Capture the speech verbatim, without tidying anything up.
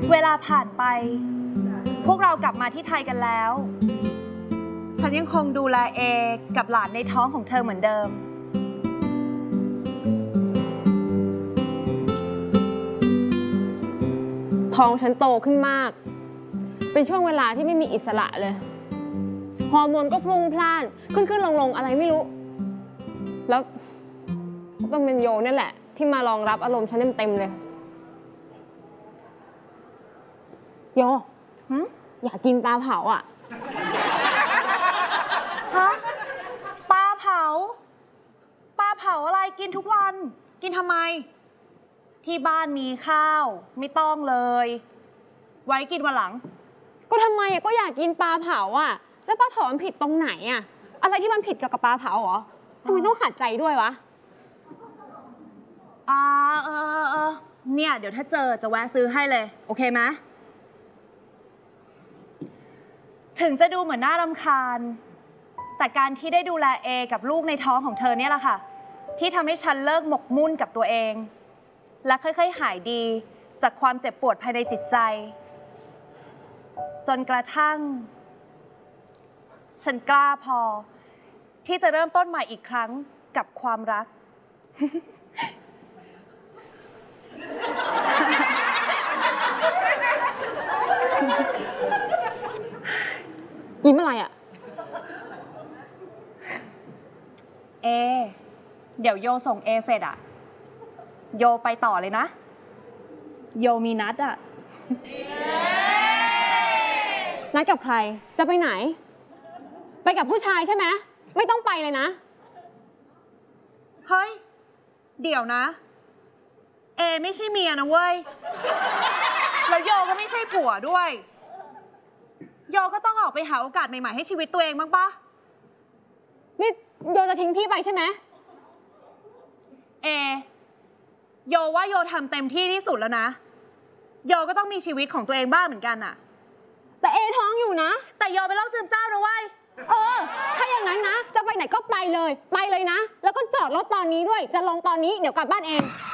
เวลาผ่านไปพวกเรากลับมาที่ไทยกันแล้วฉันยังคงดูแลเอกับหลานในท้องของเธอเหมือนเดิมท้องฉันโตขึ้นมากเป็นช่วงเวลาที่ไม่มีอิสระเลยฮอร์โมนก็พลุ่งพล่านขึ้นขึ้นลงลงอะไรไม่รู้แล้วต้องเป็นโยนี่แหละที่มารองรับอารมณ์ฉันเต็มๆเลยโยอยากกินปลาเผาอ่ะฮะปลาเผาปลาเผาอะไรกินทุกวันกินทำไมที่บ้านมีข้าวไม่ต้องเลยไว้กินวันหลังก็ทำไมก็อยากกินปลาเผาอ่ะแล้วปลาเผามันผิดตรงไหนอ่ะอะไรที่มันผิดเกี่ยวกับปลาเผาเหรอทำไมต้องขัดใจด้วยวะอ่าเออเออเนี่ยเดี๋ยวถ้าเจอจะแวะซื้อให้เลยโอเคไหมถึงจะดูเหมือนน่ารำคาญแต่การที่ได้ดูแลเอกับลูกในท้องของเธอเนี่ยแหละค่ะที่ทำให้ฉันเลิกหมกมุ่นกับตัวเองและค่อยๆหายดีจากความเจ็บปวดภายในจิตใจจนกระทั่งฉันกล้าพอที่จะเริ่มต้นใหม่อีกครั้งกับความรักยิ้มอะไรอ่ะเอเดี๋ยวโยส่งเอเสร็จอะโยไปต่อเลยนะโยมีนัดอะนัดกับใครจะไปไหนไปกับผู้ชายใช่ไหมไม่ต้องไปเลยนะเฮ้ยเดี๋ยวนะเอไม่ใช่เมียนะเว้ยแล้วโยก็ไม่ใช่ผัวด้วยโยก็ต้องออกไปหาโอกาสใหม่ๆให้ชีวิตตัวเองบ้างปะนี่โยจะทิ้งพี่ไปใช่ไหมเอโยว่าโยทำเต็มที่ที่สุดแล้วนะโยก็ต้องมีชีวิตของตัวเองบ้างเหมือนกันอะแต่เอท้องอยู่นะแต่โยเป็นโรคซึมเศร้านะเว้ยเออถ้าอย่างนั้นนะจะไปไหนก็ไปเลยไปเลยนะแล้วก็จอดรถตอนนี้ด้วยจะลงตอนนี้เดี๋ยวกลับบ้านเอง